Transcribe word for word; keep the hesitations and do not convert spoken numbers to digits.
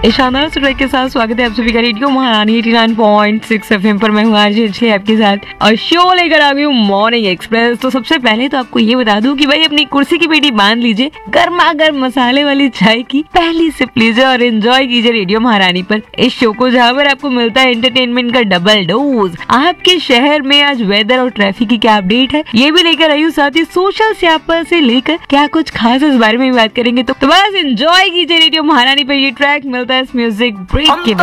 इस शानदार ट्रैक के साथ स्वागत है आप सभी का रेडियो महारानी नवासी पॉइंट सिक्स एफएम पर। मैं हूँ आरजे अंजलि आपके साथ और शो लेकर आ गई हूँ मॉर्निंग एक्सप्रेस। तो सबसे पहले तो आपको ये बता दूं कि भाई अपनी कुर्सी की पेटी बांध लीजिए, गर्मा गर्म मसाले वाली चाय की पहली सिप लीजिए और एंजॉय कीजिए रेडियो महारानी पर इस शो को, जहाँ पर आपको मिलता है एंटरटेनमेंट का डबल डोज। आपके शहर में आज वेदर और ट्रैफिक की क्या अपडेट है ये भी लेकर आई हूँ, साथ ही सोशल स्यापा से लेकर क्या कुछ खास इस बारे में भी बात करेंगे। तो, तो बस एंजॉय कीजिए रेडियो महारानी पर। ये ट्रैक मिलता है इस म्यूजिक ब्रेक के बाद।